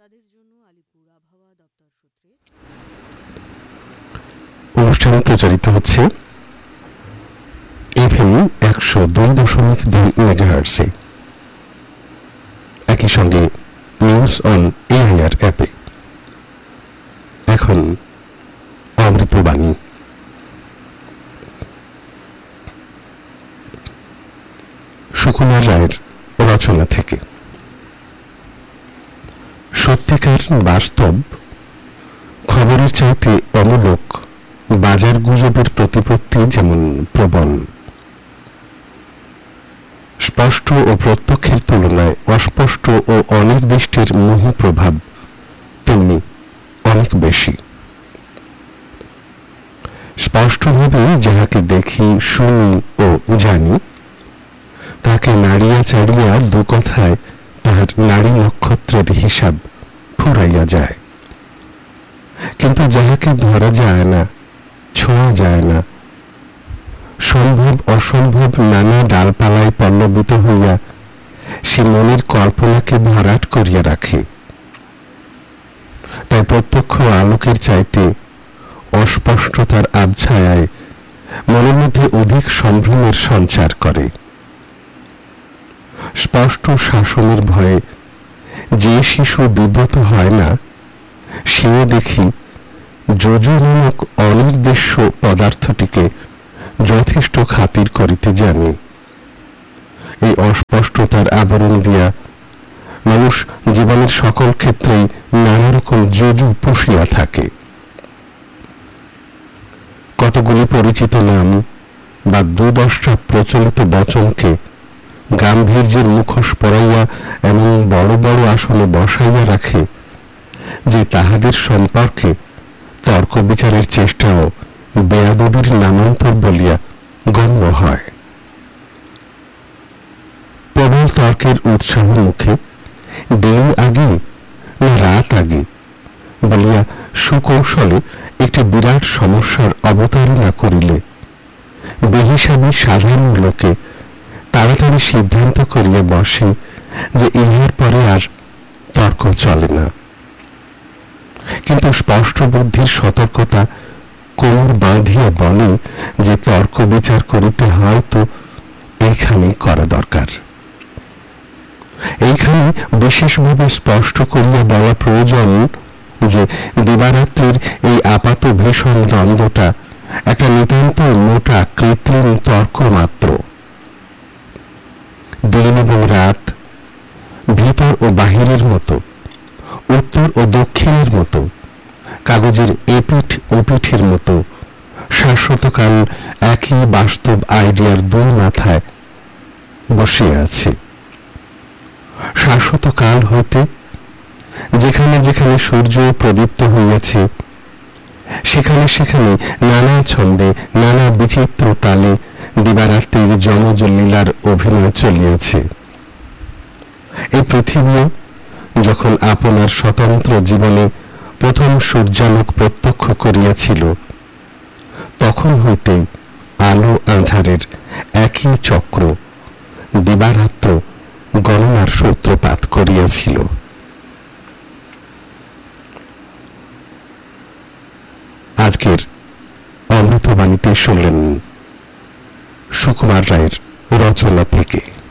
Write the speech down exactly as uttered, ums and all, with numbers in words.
তাদের জন্য আলিপুর আবহাওয়া দপ্তর সূত্রে অনুষ্ঠান প্রচারিত হচ্ছে এফএম একশো দুই দশমিক দুই মেগাহার্টসে, একই সঙ্গে নিউজ অন এআইআর অ্যাপে। এখন অমৃতবাণী। সুকুমার রায়ের রচনা থেকে। সত্যিকার বাস্তব খবরের চাইতে অমূলক বাজার গুজবের প্রতিপত্তি যেমন প্রবল। স্পষ্ট ও প্রত্যক্ষের তুলনায় অস্পষ্ট ও অনির্দিষ্টের মোহ প্রভাব তেমনি অনেক বেশি। স্পষ্টভাবে যাহাকে দেখি, শুনি ও জানি, তাকে নাড়িয়া চাড়িয়া দু কথায় তাহার নারী নক্ষত্রের হিসাব ফুরাইয়া যায়। কিন্তু যাহাকে ধরা যায় না, ছোঁয়া যায় না, সম্ভব অসম্ভব নানা ডালপালায় পল্লবিত হইয়া সে মনের কল্পনাকে ভরাট করিয়া রাখে। তাই প্রত্যক্ষ আলোকের চাইতে অস্পষ্টতার আবছায়ায় মনের মধ্যে অধিক সম্ভ্রমের সঞ্চার করে। স্পষ্ট শাসনের ভয়ে যে শিশু বিব্রত হয় না, সেও দেখি যোজু নামক অনির্দেশ্য পদার্থটিকে যথেষ্ট খাতির করিতে জানে। এই অস্পষ্টতার আবরণ দিয়া মানুষ জীবনের সকল ক্ষেত্রেই নানা রকম যোজু পুষিয়া থাকে। কতগুলি পরিচিত নাম বা দুদশটা প্রচলিত বচনকে গাম্ভীর্যের মুখোশ পরাইয়া এমন বড় বড় আসনে বসাইয়া রাখে যে তাহাদের সম্পর্কে তর্ক বিচারের চেষ্টাও বেয়াদবির নামান্তর বলিয়া গণ্য হয়। প্রবল তর্কের উৎসাহ মুখে দিন আগে না রাত আগে বলিয়া সুকৌশলে একটি বিরাট সমস্যার অবতারণা করিলে বেহিসাবী সাধারণ লোকে তাড়াতাড়ি সিদ্ধান্ত করিয়া বসে যে ইহার পরে আর তর্ক চলে না। কিন্তু স্পষ্ট বুদ্ধির সতর্কতা কোমর বাঁধিয়া বলে যে তর্ক বিচার করিতে হয় তো এইখানেই করা দরকার। এইখানে বিশেষভাবে স্পষ্ট করিয়া বলা প্রয়োজন যে দিবারাত্রির এই আপাত ভীষণ দ্বন্দ্বটা একটা নিতান্ত মোটা কৃত্রিম তর্ক মাত্র। দিন এবং রাত, ভিতর ও বাহিরের মতো, উত্তর ও দক্ষিণের মতো, কাগজের এপিঠ ওপিঠের মতো শাশ্বতকাল একই বাস্তব আইডিয়ার দুই মাথায় বসিয়া আছে। শাশ্বতকাল হইতে যেখানে যেখানে সূর্য প্রদীপ্ত হইয়াছে, সেখানে সেখানে নানা ছন্দে নানা বিচিত্র তালে দিবারাত্রির যমজ লীলার অভিনয় চলিয়াছে। এই পৃথিবীও যখন আপনার স্বতন্ত্র জীবনে প্রথম সূর্যালোক প্রত্যক্ষ করিয়াছিল, তখন হইতে আলো আঁধারের একই চক্র দিবারাত্র গণনার সূত্রপাত করিয়াছিল। আজকের অমৃতবাণীতে শুনলেন সুকুমার রায়ের রচনা থেকে।